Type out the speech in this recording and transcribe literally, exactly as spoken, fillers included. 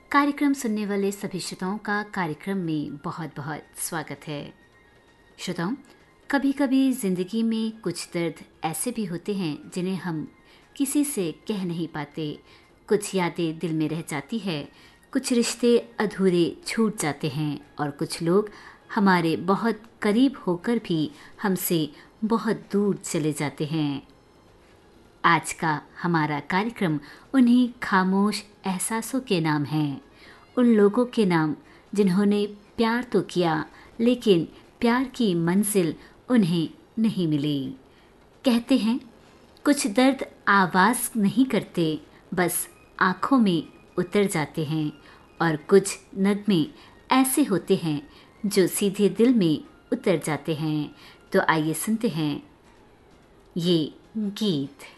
कार्यक्रम सुनने वाले सभी श्रोताओं का कार्यक्रम में बहुत बहुत स्वागत है। श्रोताओं, कभी कभी ज़िंदगी में कुछ दर्द ऐसे भी होते हैं जिन्हें हम किसी से कह नहीं पाते। कुछ यादें दिल में रह जाती है, कुछ रिश्ते अधूरे छूट जाते हैं और कुछ लोग हमारे बहुत करीब होकर भी हमसे बहुत दूर चले जाते हैं। आज का हमारा कार्यक्रम उन्हीं खामोश एहसासों के नाम है, उन लोगों के नाम जिन्होंने प्यार तो किया लेकिन प्यार की मंजिल उन्हें नहीं मिली। कहते हैं कुछ दर्द आवाज़ नहीं करते, बस आँखों में उतर जाते हैं, और कुछ नगमे ऐसे होते हैं जो सीधे दिल में उतर जाते हैं। तो आइए सुनते हैं ये गीत।